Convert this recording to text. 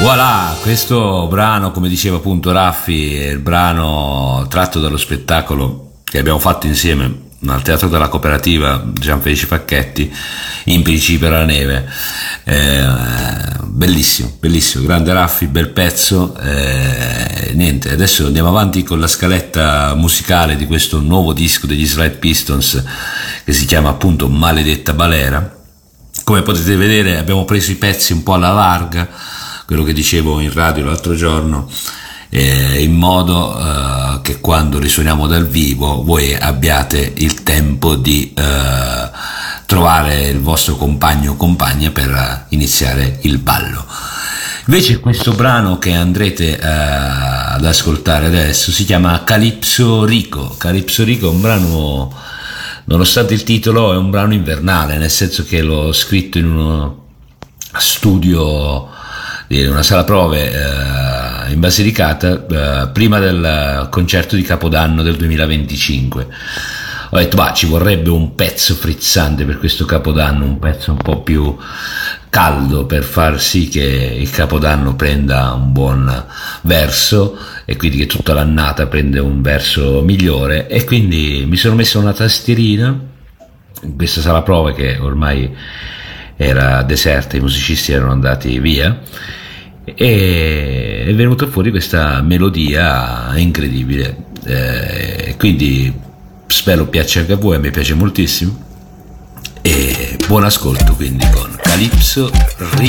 Voilà, questo brano, come diceva appunto Raffi, è il brano tratto dallo spettacolo che abbiamo fatto insieme al Teatro della Cooperativa Gianfelice Facchetti, In principio la neve. Bellissimo, bellissimo, grande Raffi, bel pezzo. Niente, adesso andiamo avanti con la scaletta musicale di questo nuovo disco degli Slide Pistons che si chiama appunto Maledetta Balera. Come potete vedere abbiamo preso i pezzi un po' alla larga, quello che dicevo in radio l'altro giorno, in modo che quando risuoniamo dal vivo voi abbiate il tempo di trovare il vostro compagno o compagna per iniziare il ballo. Invece questo brano che andrete ad ascoltare adesso si chiama Calypso Rico. Calypso Rico è un brano, nonostante il titolo, è un brano invernale, nel senso che l'ho scritto in uno studio, in una sala prove in Basilicata, prima del concerto di Capodanno del 2025. Ho detto, ci vorrebbe un pezzo frizzante per questo Capodanno, un pezzo un po' più caldo per far sì che il Capodanno prenda un buon verso e quindi che tutta l'annata prenda un verso migliore, e quindi mi sono messo una tastierina in questa sala prove che ormai era deserta, i musicisti erano andati via, e è venuta fuori questa melodia incredibile, quindi spero piaccia anche a voi, a me piace moltissimo, e buon ascolto quindi con Calypso Rico.